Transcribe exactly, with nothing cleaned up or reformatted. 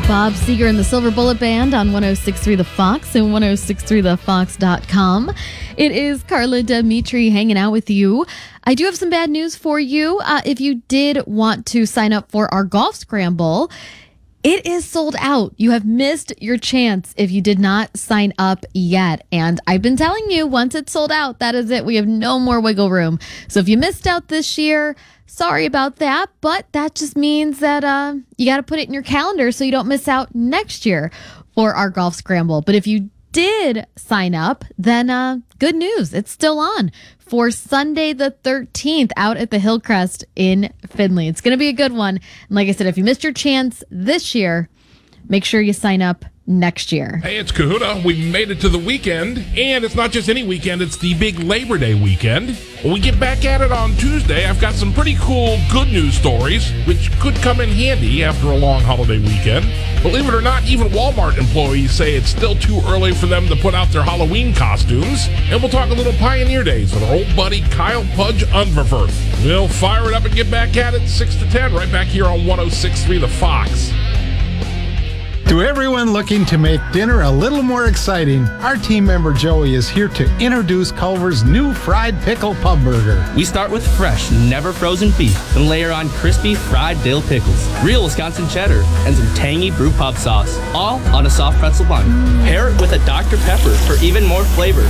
Bob Seger and the Silver Bullet Band on one oh six point three The Fox and one oh six point three the fox dot com. It is Carla Dimitri hanging out with you. I do have some bad news for you. Uh, if you did want to sign up for our golf scramble, it is sold out. You have missed your chance if you did not sign up yet. And I've been telling you, once it's sold out, that is it. We have no more wiggle room. So if you missed out this year, sorry about that. But that just means that uh, you got to put it in your calendar so you don't miss out next year for our golf scramble. But if you did sign up, then uh, good news. It's still on for Sunday the thirteenth out at the Hillcrest in Findlay. It's going to be a good one. And like I said, if you missed your chance this year, make sure you sign up next year. Hey, it's Kahuna. We made it to the weekend, and it's not just any weekend, it's the big Labor Day weekend. When we get back at it on Tuesday, I've got some pretty cool good news stories, which could come in handy after a long holiday weekend. Believe it or not, even Walmart employees say it's still too early for them to put out their Halloween costumes. And we'll talk a little Pioneer Days with our old buddy Kyle Pudge Unverfurth. We'll fire it up and get back at it six to ten right back here on one oh six point three The Fox. To everyone looking to make dinner a little more exciting, our team member Joey is here to introduce Culver's new fried pickle pub burger. We start with fresh, never frozen beef, then layer on crispy fried dill pickles, real Wisconsin cheddar, and some tangy brew pub sauce, all on a soft pretzel bun. Pair it with a Doctor Pepper for even more flavor.